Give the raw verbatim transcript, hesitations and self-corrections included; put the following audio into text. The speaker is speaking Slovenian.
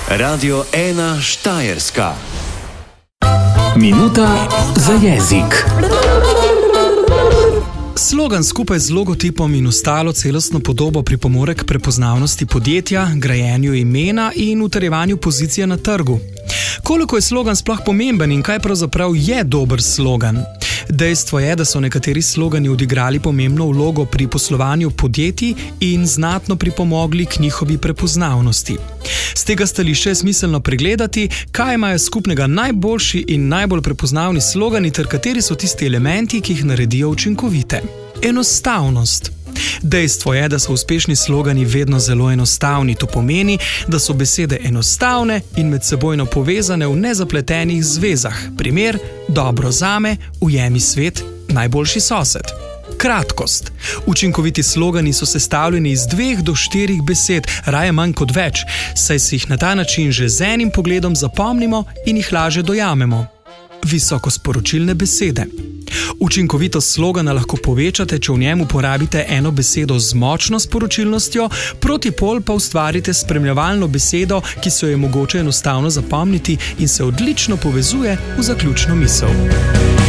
Radio ena Štajerska. Minuta za jezik. Slogan skupaj z logotipom in ostalo celostno podobo pripomore k prepoznavnosti podjetja, grajenju imena in utrjevanju pozicije na trgu. Koliko je slogan sploh pomemben in kaj pravzaprav je dober slogan? Dejstvo je, da so nekateri slogani odigrali pomembno vlogo pri poslovanju podjetij in znatno pripomogli k njihovi prepoznavnosti. Z tega stališča je smiselno pregledati, kaj imajo skupnega najboljši in najbolj prepoznavni slogani ter kateri so tisti elementi, ki jih naredijo učinkovite. Enostavnost. Dejstvo je, da so uspešni slogani vedno zelo enostavni. To pomeni, da so besede enostavne in medsebojno povezane v nezapletenih zvezah. Primer: dobro zame, ujemi svet, najboljši sosed. Kratkost. Učinkoviti slogani so sestavljeni iz dveh do štirih besed, raje manj kot več, saj si jih na ta način že z enim pogledom zapomnimo in jih lažje dojamemo. Visokosporočilne besede. Učinkovitost slogana lahko povečate, če v njem uporabite eno besedo z močno sporočilnostjo, proti pol pa ustvarite spremljevalno besedo, ki se jo je mogoče enostavno zapomniti in se odlično povezuje v zaključno misel.